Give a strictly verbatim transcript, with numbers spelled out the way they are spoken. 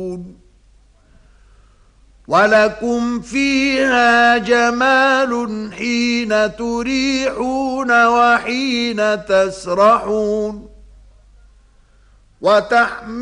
ولكم فيها جمال حين تريحون وحين تسرحون وتحملون